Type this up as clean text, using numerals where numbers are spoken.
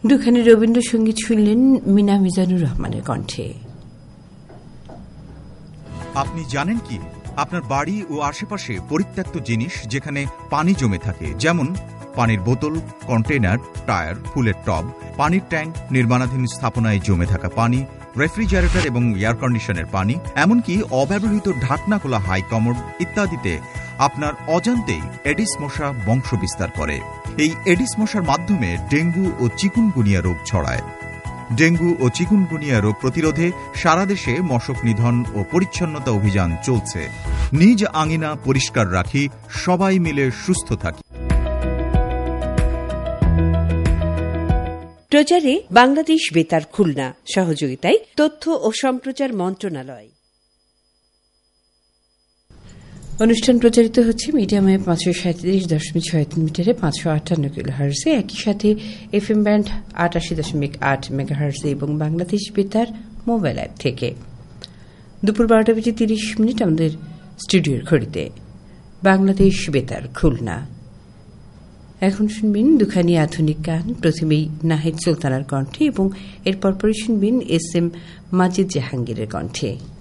দুখানি রবীন্দ্রসঙ্গীত শুনলেন মিনা মিজানুর রহমানের কণ্ঠে। আপনি জানেন কি, আপনার বাড়ি ও আশেপাশে পরিত্যক্ত জিনিস যেখানে পানি জমে থাকে, যেমন পানির বোতল, কন্টেনার, টায়ার, ফুলের টব, পানির ট্যাঙ্ক, নির্মাণাধীন স্থাপনায় জমে থাকা পানি, রেফ্রিজারেটর এবং এয়ার কন্ডিশনের পানি, এমনকি অব্যবহৃত ঢাকনা খোলা হাই কমোড ইত্যাদিতে আপনার অজান্তেই এডিস মশা বংশ বিস্তার করে। এই এডিস মশার মাধ্যমে ডেঙ্গু ও চিকুনগুনিয়া রোগ ছড়ায়। ডেঙ্গু ও চিকুনগুনিয়া রোগ প্রতিরোধে সারা দেশে মশক নিধন ও পরিচ্ছন্নতা অভিযান চলছে। নিজ আঙিনা পরিষ্কার রাখি, সবাই মিলে সুস্থ থাকি। প্রচারে বাংলাদেশ বেতার খুলনা, সহযোগিতায় তথ্য ও সম্প্রচার মন্ত্রণালয়। অনুষ্ঠান প্রচারিত হচ্ছে মিডিয়ামে 537.63 মিটারে 558 কিলোহার্টজে, একই সাথে এফএম ব্যান্ড 88.8 মেগাহার্টজে এবং বাংলাদেশ বেতার মোবাইল অ্যাপ থেকে। দুপুর 12:30 আমাদের স্টুডিওর ঘড়িতে। বাংলাদেশ বেতার খুলনা। এখন শুনবেন দুখানি আধুনিক গান, প্রথমেই নাহিদ সুলতানার কণ্ঠে এবং এর পরপরই শুনবেন এস এম মাজিদ জাহাঙ্গীরের কণ্ঠে।